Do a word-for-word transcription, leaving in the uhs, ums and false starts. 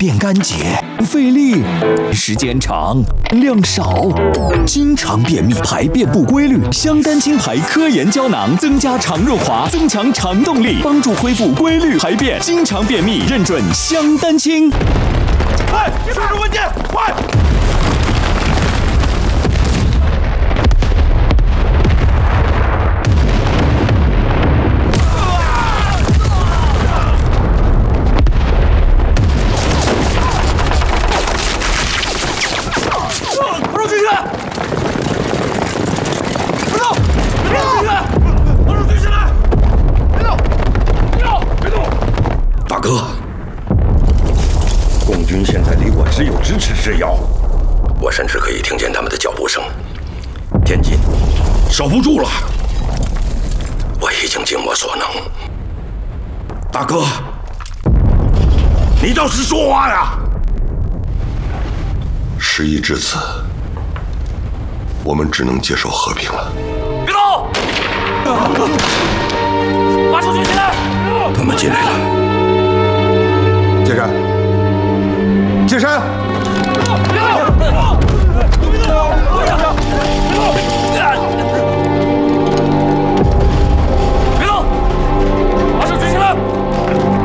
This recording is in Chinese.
便干结，不费力，时间长，量少，经常便秘，排便不规律。香丹清牌科研胶囊增加肠润滑，增强肠动力，帮助恢复规律排便。经常便秘认准香丹清。 快，抓住文件，快！ 只有咫尺之遥，我甚至可以听见他们的脚步声。天津守不住了，我已经尽我所能。大哥，你倒是说话呀！ 事已至此，我们只能接受和平了。 别动！把手举起来！ 他们进来了。 剑山。 剑山， 别动！别动！别动！